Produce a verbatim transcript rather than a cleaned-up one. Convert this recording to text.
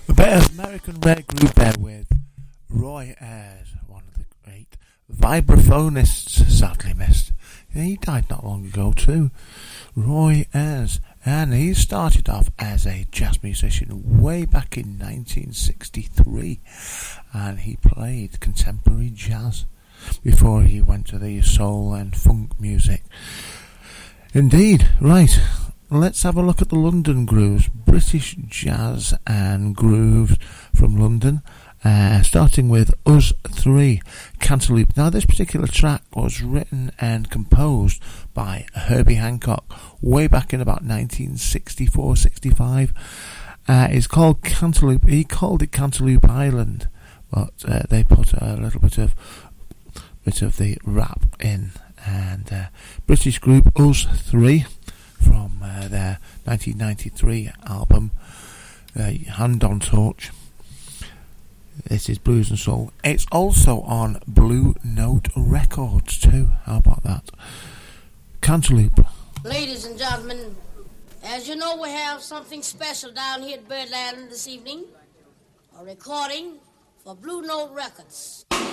A bit of American rare groove there with Roy Ayers, one of the great vibraphonists, sadly missed. He died not long ago too. Roy Ayers, and he started off as a jazz musician way back in nineteen sixty-three, and he played contemporary jazz before he went to the soul and funk music. Indeed, right. Let's have a look at the London grooves, British jazz and grooves from London, uh, starting with Us Three, Cantaloupe. Now this particular track was written and composed by Herbie Hancock way back in about nineteen sixty-four sixty-five. Uh, it's called Cantaloupe. He called it Cantaloupe Island, but uh, they put a little bit of bit of the rap in. And uh, British group Us Three, from uh, their nineteen ninety-three album uh, Hand on Torch. This is Blues and Soul. It's also on Blue Note Records too. How about that? Cantaloupe. Ladies and gentlemen, as you know, we have something special down here at Birdland this evening. A recording for Blue Note Records.